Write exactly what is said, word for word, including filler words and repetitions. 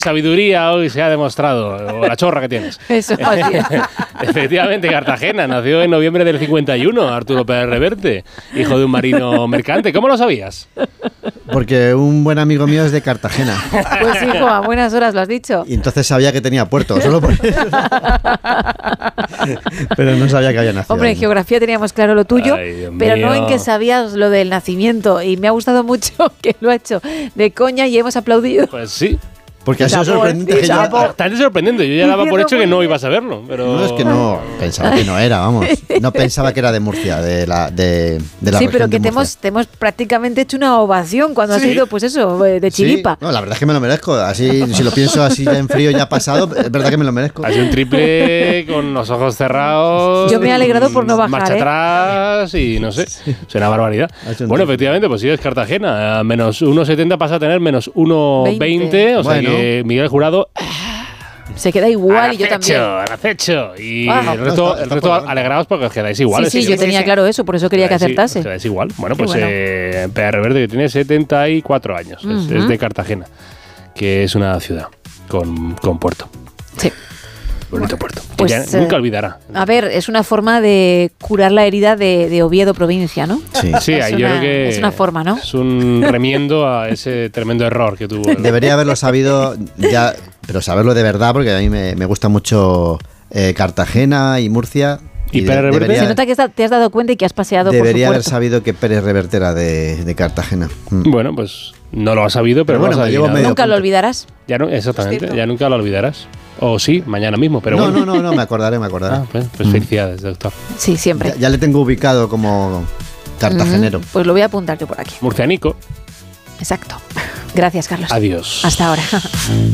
Sabiduría hoy se ha demostrado, o la chorra que tienes. Eso, así es. Efectivamente, Cartagena nació en noviembre del cincuenta y uno, Arturo Pérez Reverte, hijo de un marino mercante. ¿Cómo lo sabías? Porque un buen amigo mío es de Cartagena. Pues hijo, a buenas horas lo has dicho. Y entonces sabía que tenía puerto, solo por eso. Pero no sabía que había nacido. Hombre, en geografía teníamos claro lo tuyo, Ay, pero mío. no en que sabías lo del nacimiento. Y me ha gustado mucho que lo ha hecho de coña y hemos aplaudido. Pues sí. Porque ha sido Chapo, sorprendente sí, que yo... chapo. Bastante sorprendente. Yo ya daba por hecho que no ibas a verlo. Pero... No, es que no, pensaba que no era, vamos. No pensaba que era de Murcia, de la, de, de la Sí, región pero que de te hemos, Murcia. te hemos prácticamente hecho una ovación cuando has Sí. ido, pues eso, de chiripa. Sí, no, la verdad es que me lo merezco. Así, si lo pienso así ya en frío, ya pasado, es verdad que me lo merezco. Ha sido un triple con los ojos cerrados. Yo me he alegrado por no bajar, Marcha ¿eh? atrás y no sé. Es una barbaridad. Ha hecho un Bueno, triple. efectivamente, pues sí, es Cartagena. A menos uno setenta pasa a tener menos uno veinte. O sea Bueno. que Miguel Jurado. Se queda igual y yo al también. acecho, al acecho. Y Ah. el resto, No, está- el está resto por delante. alegrados porque os quedáis igual. Sí, sí, yo tenía claro eso, por eso quería que acertase. Os quedáis igual. Bueno, Qué pues bueno. eh, Pérez Reverte, que tiene setenta y cuatro años. Es- Ujú. es de Cartagena, que es una ciudad con, con puerto. Sí. Bonito puerto. Que Pues, ya eh, nunca olvidará. A ver, es una forma de curar la herida de, de Oviedo, provincia, ¿no? Sí. Sí, es ahí una- yo creo que es una forma, ¿no? Es un remiendo a ese tremendo error que tuvo. el- Debería haberlo sabido ya, pero saberlo de verdad, porque a mí me, me gusta mucho eh, Cartagena y Murcia. ¿Y de- Pérez Reverte? debería, Se nota que está- te has dado cuenta y que has paseado debería por haber su puerto. sabido que Pérez Reverte era de, de Cartagena. Mm. Bueno, pues no lo has sabido, pero, Pero bueno, lo has me llevo adivinado. medio Nunca lo punto. olvidarás. Ya no, exactamente, cierto. ya nunca lo olvidarás. O sí, mañana mismo, pero no, bueno. no, no, no, me acordaré, me acordaré. Ah, pues, pues Mm. felicidades, doctor. Sí, siempre. Ya, ya le tengo ubicado como cartagenero. Ujú, Pues lo voy a apuntar yo por aquí. Murcianico, Exacto. Gracias, Carlos. adiós. Hasta ahora.